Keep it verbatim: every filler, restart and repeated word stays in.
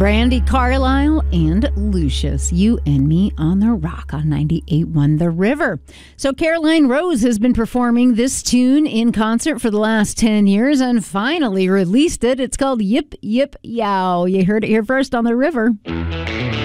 Brandi Carlile and Lucius, You and Me on the Rock on ninety-eight point one The River. So Caroline Rose has been performing this tune in concert for the last ten years and finally released it. It's called Yip Yip Yow. You heard it here first on The River.